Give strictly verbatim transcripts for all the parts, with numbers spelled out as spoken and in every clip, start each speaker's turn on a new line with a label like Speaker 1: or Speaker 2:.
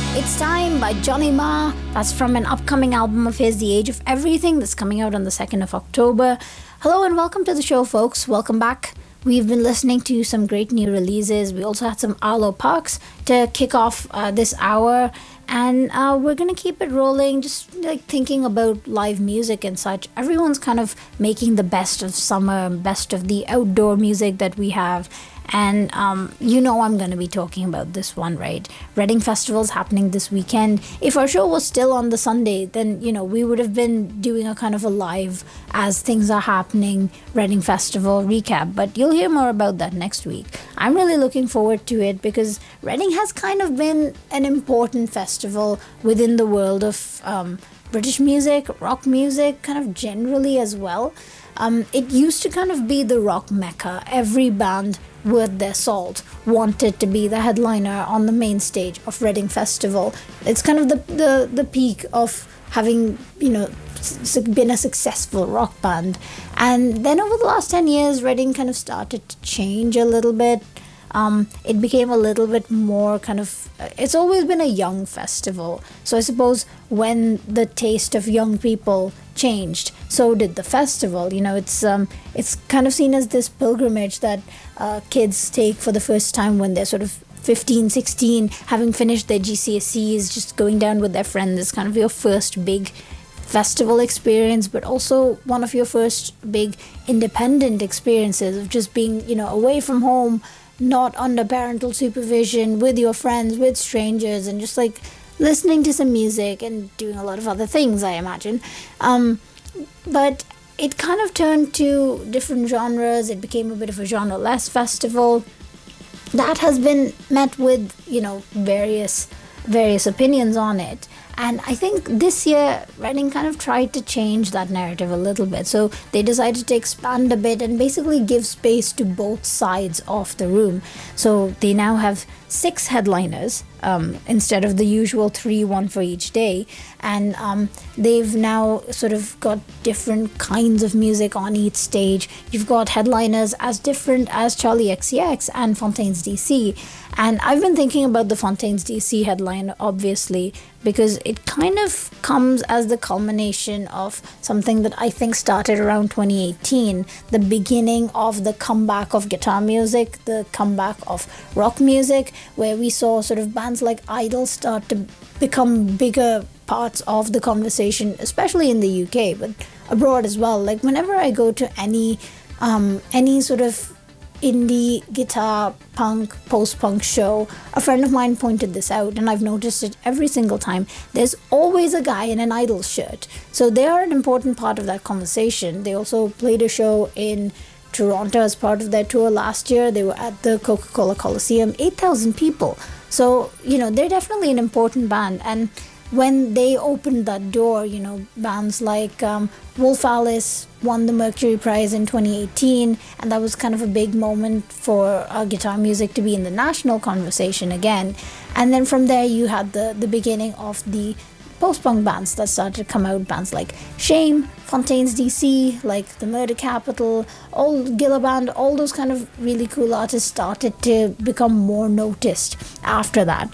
Speaker 1: It's Time by Johnny Marr. That's from an upcoming album of his, The Age of Everything, that's coming out on the second of October. Hello and welcome to the show, folks. Welcome back. We've been listening to some great new releases. We also had some Arlo Parks to kick off uh, this hour. And uh, we're going to keep it rolling, just like thinking about live music and such. Everyone's kind of making the best of summer, best of the outdoor music that we have. And um, you know I'm going to be talking about this one, right? Reading Festival's happening this weekend. If our show was still on the Sunday, then, you know, we would have been doing a kind of a live as things are happening Reading Festival recap. But you'll hear more about that next week. I'm really looking forward to it because Reading has kind of been an important festival within the world of um, British music, rock music, kind of generally as well. Um, it used to kind of be the rock mecca. Every band worth their salt wanted to be the headliner on the main stage of Reading Festival. It's kind of the, the, the peak of having, you know, been a successful rock band. And then over the last ten years, Reading kind of started to change a little bit. Um, it became a little bit more kind of, it's always been a young festival. So I suppose when the taste of young people changed, so did the festival. You know, it's um, it's kind of seen as this pilgrimage that uh, kids take for the first time when they're sort of fifteen, sixteen, having finished their G C S Es, just going down with their friends. It's kind of your first big festival experience, but also one of your first big independent experiences of just being, you know, away from home, not under parental supervision, with your friends, with strangers, and just like listening to some music and doing a lot of other things, I imagine. Um, but it kind of turned to different genres. It became a bit of a genre-less festival. That has been met with, you know, various various opinions on it. And I think this year, Reading kind of tried to change that narrative a little bit. So they decided to expand a bit and basically give space to both sides of the room. So they now have six headliners um, instead of the usual three, one for each day. And um, they've now sort of got different kinds of music on each stage. You've got headliners as different as Charlie X C X and Fontaines D C. And I've been thinking about the Fontaines D C headline, obviously, because it kind of comes as the culmination of something that I think started around twenty eighteen, the beginning of the comeback of guitar music, the comeback of rock music, where we saw sort of bands like Idol start to become bigger parts of the conversation, especially in the U K, but abroad as well. Like whenever I go to any um, any sort of indie guitar punk post-punk show, a friend of mine pointed this out, and I've noticed it every single time. There's always a guy in an Idol shirt, so they are an important part of that conversation. They also played a show in Toronto as part of their tour last year. They were at the Coca-Cola Coliseum, eight thousand people. So, you know, they're definitely an important band. And when they opened that door, you know, bands like um, Wolf Alice won the Mercury Prize in twenty eighteen, and that was kind of a big moment for uh, guitar music to be in the national conversation again. And then from there, you had the, the beginning of the post-punk bands that started to come out, bands like Shame, Fontaines D C, like The Murder Capital, all Gillaband, all those kind of really cool artists started to become more noticed after that.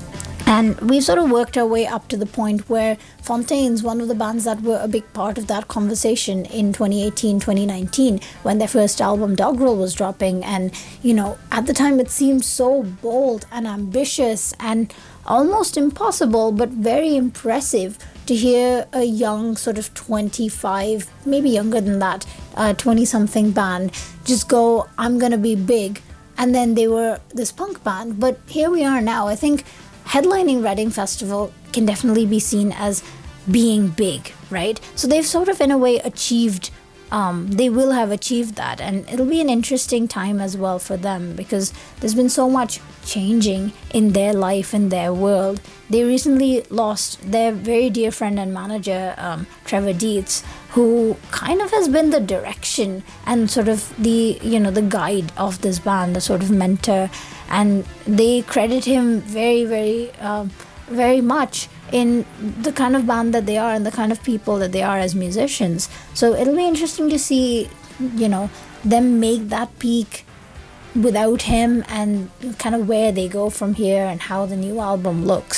Speaker 1: And we've sort of worked our way up to the point where Fontaines, one of the bands that were a big part of that conversation in twenty eighteen, twenty nineteen, when their first album Doggerel was dropping. And, you know, at the time it seemed so bold and ambitious and almost impossible, but very impressive to hear a young sort of twenty-five, maybe younger than that, uh, twenty-something band just go, I'm going to be big. And then they were this punk band. But here we are now. I think headlining Reading Festival can definitely be seen as being big, right? So they've sort of in a way achieved, um, they will have achieved that, and it'll be an interesting time as well for them because there's been so much changing in their life, in their world. They recently lost their very dear friend and manager, um, Trevor Dietz, who kind of has been the direction and sort of the, you know, the guide of this band, the sort of mentor. And they credit him very, very, um, very much in the kind of band that they are and the kind of people that they are as musicians. So it'll be interesting to see, you know, them make that peak without him and kind of where they go from here and how the new album looks.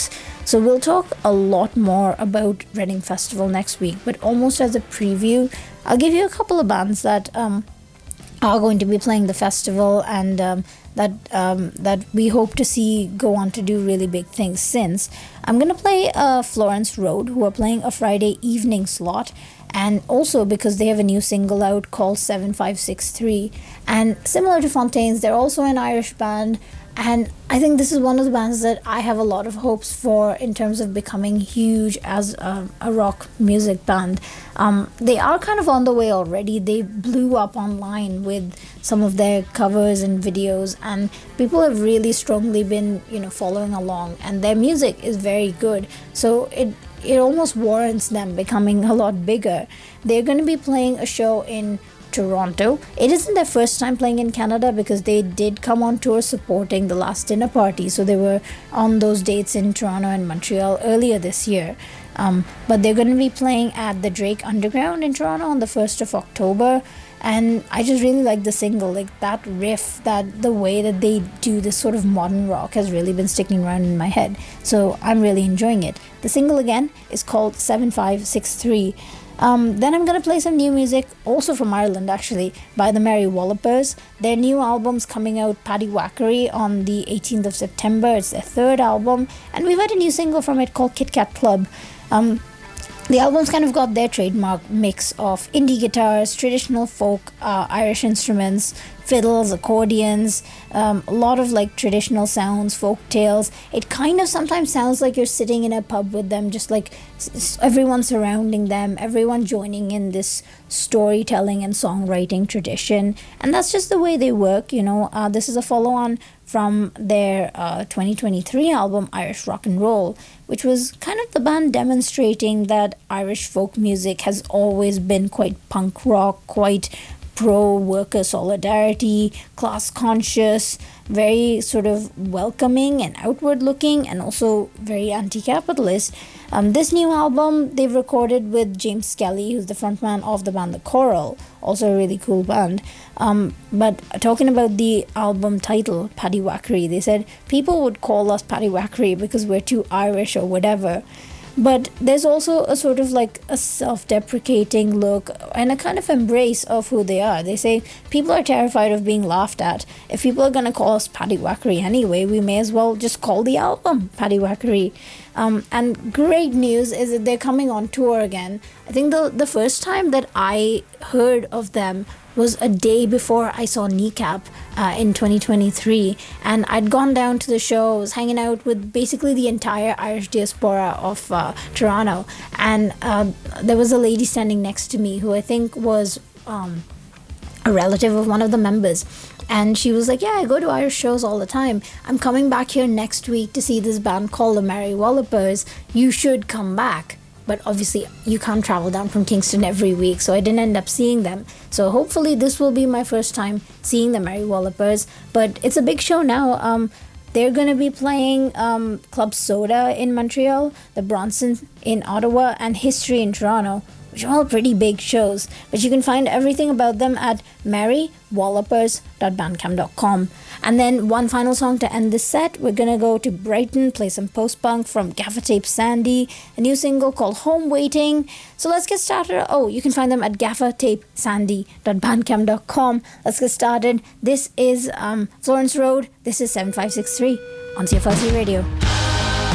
Speaker 1: So we'll talk a lot more about Reading Festival next week, but almost as a preview, I'll give you a couple of bands that um, are going to be playing the festival and um, that um, that we hope to see go on to do really big things. Since I'm going to play uh, Florence Road, who are playing a Friday evening slot, and also because they have a new single out called seven five six three. And similar to Fontaines, they're also an Irish band, and I think this is one of the bands that I have a lot of hopes for in terms of becoming huge as a, a rock music band. Um, they are kind of on the way already. They blew up online with some of their covers and videos, and people have really strongly been, you know, following along, and their music is very good. So it it almost warrants them becoming a lot bigger. They're going to be playing a show in Toronto. It isn't their first time playing in Canada because they did come on tour supporting the Last Dinner Party. So they were on those dates in Toronto and Montreal earlier this year. Um, but they're going to be playing at the Drake Underground in Toronto on the first of October. And I just really like the single, like that riff, that the way that they do this sort of modern rock has really been sticking around in my head. So I'm really enjoying it. The single again is called seven five six three. Um, then I'm going to play some new music, also from Ireland actually, by the Merry Wallopers. Their new album's coming out, Paddy Wackery, on the eighteenth of September. It's their third album, and we've had a new single from it called Kit Kat Club. Um, the album's kind of got their trademark mix of indie guitars, traditional folk, uh, Irish instruments, fiddles, accordions, um, a lot of like traditional sounds, folk tales. It kind of sometimes sounds like you're sitting in a pub with them, just like s- everyone surrounding them, everyone joining in this storytelling and songwriting tradition. And that's just the way they work, you know. Uh, this is a follow-on from their uh, twenty twenty-three album Irish Rock and Roll, which was kind of the band demonstrating that Irish folk music has always been quite punk rock, quite pro-worker solidarity, class-conscious, very sort of welcoming and outward-looking, and also very anti-capitalist. Um, this new album they've recorded with James Skelly, who's the frontman of the band The Coral, also a really cool band. Um, but talking about the album title, Paddy Wackery, they said people would call us Paddy Wackery because we're too Irish or whatever. But there's also a sort of like a self-deprecating look and a kind of embrace of who they are. They say people are terrified of being laughed at. If people are going to call us Paddy Wackery anyway, we may as well just call the album Paddy Wackery. Um, and great news is that they're coming on tour again. I think the the first time that I heard of them was a day before I saw Kneecap uh, in twenty twenty-three, and I'd gone down to the show. I was hanging out with basically the entire Irish diaspora of uh, Toronto, and uh, there was a lady standing next to me who I think was um, a relative of one of the members. And she was like, yeah, I go to Irish shows all the time. I'm coming back here next week to see this band called the Merry Wallopers. You should come back. But obviously, you can't travel down from Kingston every week, so I didn't end up seeing them. So hopefully this will be my first time seeing the Merry Wallopers. But it's a big show now. Um, they're going to be playing um, Club Soda in Montreal, the Bronson in Ottawa, and History in Toronto, which are all pretty big shows. But you can find everything about them at merry wallopers dot bandcamp dot com. And then one final song to end this set. We're going to go to Brighton, play some post-punk from Gaffer Tape Sandy, a new single called Home Waiting. So let's get started. Oh, you can find them at gaffer tape sandy dot bandcamp dot com. Let's get started. This is um, Florence Road. This is seven five six three on C F L C Radio.